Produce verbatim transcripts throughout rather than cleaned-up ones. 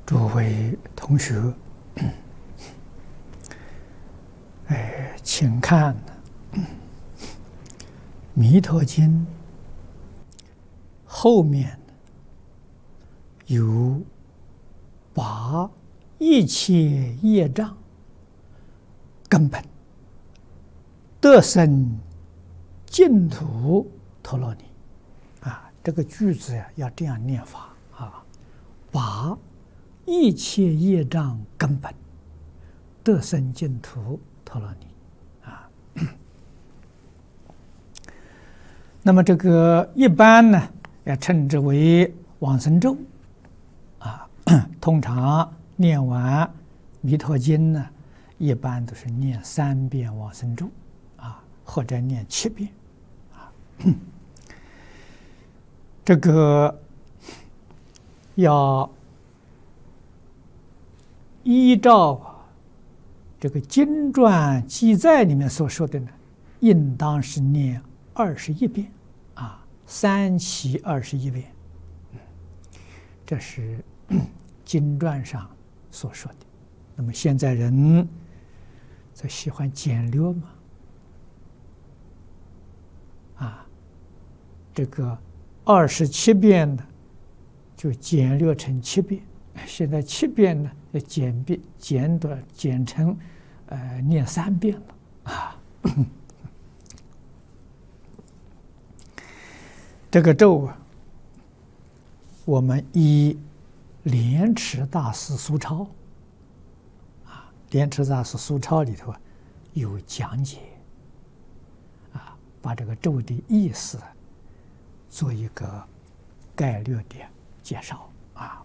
诸位同学，哎，请看《弥陀经》后面有把一切业障根本得生净土陀罗尼啊，这个句子呀要这样念法啊，把一切业障根本得生净土陀罗尼啊。那么这个一般呢，要称之为往生咒啊。通常念完弥陀经呢，一般都是念三遍往生咒啊，或者念七遍啊。这个要依照这个经传记载里面所说的呢，应当是念二十一遍啊，三七二十一遍。这是经传上所说的。那么现在人则喜欢简略嘛，啊，这个二十七遍呢，就简略成七遍。现在七遍呢，要简便简短简成，呃，念三遍了啊。这个咒啊，我们依莲池大师疏钞啊，莲池大师疏钞里头有讲解啊，把这个咒的意思做一个概略的介绍啊。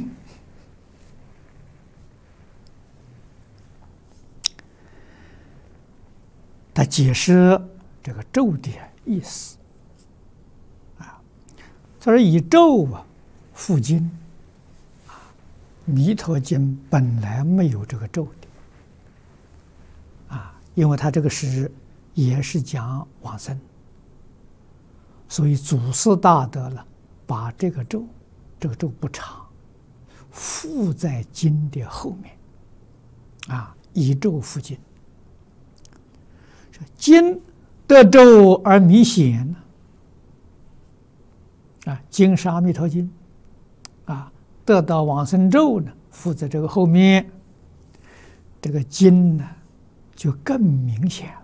他解释这个咒的意思啊，他说以咒啊附经啊，弥陀经本来没有这个咒的啊，因为他这个是也是讲往生，所以祖师大德了，把这个咒，这个咒不长，附在经的后面啊，以咒附经。经得咒而弥显呢，啊，经是阿弥陀经，啊，得到往生咒呢，附在这个后面，这个经呢就更明显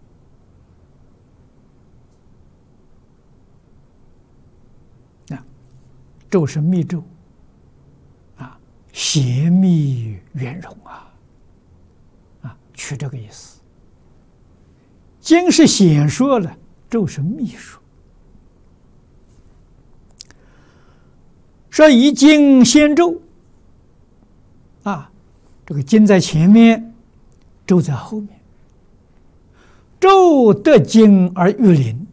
了。啊，咒是密咒，啊，显密圆融啊，啊，取这个意思。经是显说了，咒是密说。说以经先咒啊，这个经在前面，咒在后面。咒得经而欲灵